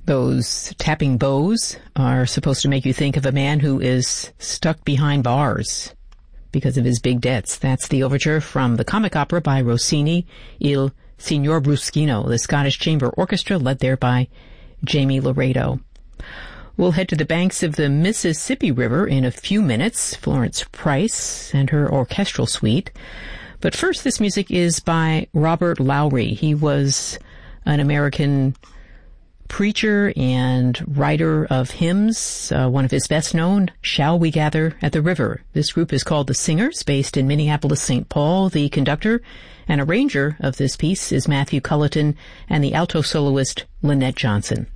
Those tapping bows are supposed to make you think of a man who is stuck behind bars because of his big debts. That's the overture from the comic opera by Rossini, Il Signor Bruschino, the Scottish Chamber Orchestra, led there by Jamie Laredo. We'll head to the banks of the Mississippi River in a few minutes. Florence Price and her orchestral suite. But first, this music is by Robert Lowry. He was an American preacher and writer of hymns. One of his best known, Shall We Gather at the River. This group is called The Singers, based in Minneapolis, St. Paul. The conductor and arranger of this piece is Matthew Culleton, and the alto soloist Lynette Johnson.